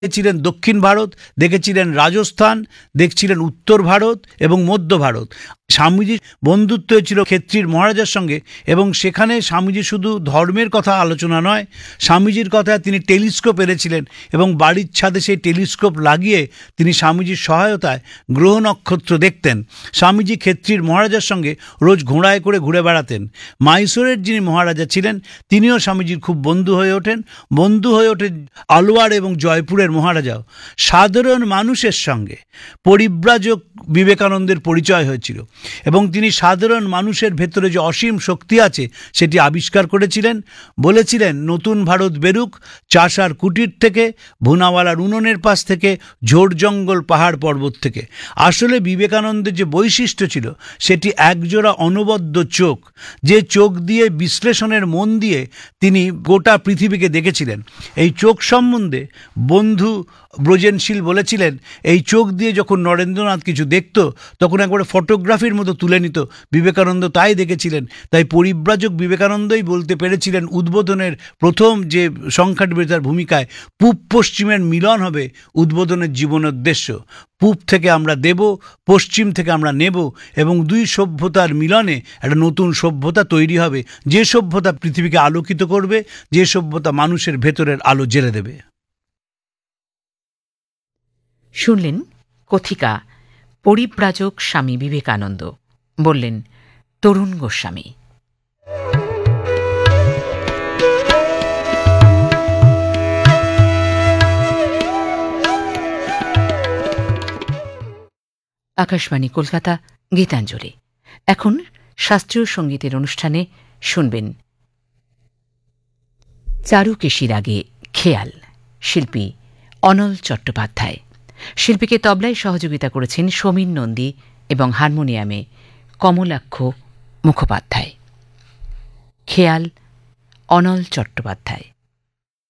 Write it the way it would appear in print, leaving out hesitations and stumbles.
দেখেছিলেন দক্ষিণ ভারত, দেখেছিলেন রাজস্থান, দেখছিলেন উত্তর ভারত এবং মধ্য ভারত। স্বামীজির বন্ধুত্ব হয়েছিল ক্ষেত্রীর মহারাজার সঙ্গে, এবং সেখানে স্বামীজি শুধু ধর্মের কথা আলোচনা নয়, স্বামীজির কথা তিনি টেলিস্কোপ এনেছিলেন এবং বাড়ির ছাদে সেই টেলিস্কোপ লাগিয়ে তিনি স্বামীজির সহায়তায় গ্রহ নক্ষত্র দেখতেন। স্বামীজি ক্ষেত্রীর মহারাজার সঙ্গে রোজ ঘোড়ায় করে ঘুরে বেড়াতেন। মাইসোরের যিনি মহারাজা ছিলেন তিনিও স্বামীজির খুব বন্ধু হয়ে ওঠেন। আলওয়ার এবং জয়পুরের মহারাজাও। সাধারণ মানুষের সঙ্গে পরিব্রাজক বিবেকানন্দের পরিচয় হয়েছিল এবং তিনি সাধারণ মানুষের ভেতরে যে অসীম শক্তি আছে সেটি আবিষ্কার করেছিলেন। বলেছিলেন, নতুন ভারত বেরুক চাষার কুটির থেকে, ভুনাওয়ালার উনুনের পাশ থেকে, ঝোড় জঙ্গল পাহাড় পর্বত থেকে। আসলে বিবেকানন্দের যে বৈশিষ্ট্য ছিল সেটি একজোড়া অনবদ্য চোখ, যে চোখ দিয়ে বিশ্লেষণের মন দিয়ে তিনি গোটা পৃথিবীকে দেখেছিলেন। এই চোখ সম্বন্ধে বন্ধু ব্রজেনশীল বলেছিলেন, এই চোখ দিয়ে যখন নরেন্দ্রনাথ কিছু দেখত তখন একবারে ফটোগ্রাফির মতো তুলে নিত। বিবেকানন্দ তাই দেখেছিলেন। তাই পরিব্রাজক বিবেকানন্দই বলতে পেরেছিলেন উদ্বোধনের প্রথম যে সংখ্যাটি তার ভূমিকায়, পূব পশ্চিমের মিলন হবে উদ্বোধনের জীবনোদ্দেশ্য। পূব থেকে আমরা দেব, পশ্চিম থেকে আমরা নেব, এবং দুই সভ্যতার মিলনে একটা নতুন সভ্যতা তৈরি হবে, যে সভ্যতা পৃথিবীকে আলোকিত করবে, যে সভ্যতা মানুষের ভেতরের আলো জ্বেলে দেবে। শুনলেন কথিকা পরিব্রাজক স্বামী বিবেকানন্দ, বললেন তরুণ গোস্বামী। আকাশবাণী কলকাতা, গীতাঞ্জলি। এখন শাস্ত্রীয় সঙ্গীতের অনুষ্ঠানে শুনবেন চারুকেশী রাগে খেয়াল, শিল্পী অনল চট্টোপাধ্যায়। শিল্পীকে তবলায় সহযোগিতা করেছেন সমীর নন্দী এবং হারমোনিয়ামে কমলাক্ষ মুখোপাধ্যায়। খেয়াল, অনল চট্টোপাধ্যায়।